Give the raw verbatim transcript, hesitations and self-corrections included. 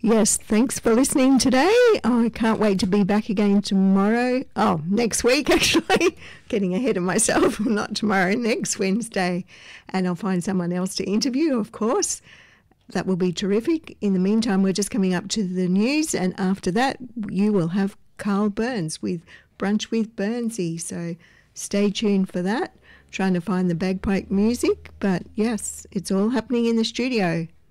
Yes, thanks for listening today. I can't wait to be back again tomorrow. Oh, next week, actually. Getting ahead of myself. Not tomorrow, next Wednesday. And I'll find someone else to interview, of course. That will be terrific. In the meantime, we're just coming up to the news. And after that, you will have Carl Burns with Brunch with Burnsy. So stay tuned for that. Trying to find the bagpipe music. But yes, it's all happening in the studio.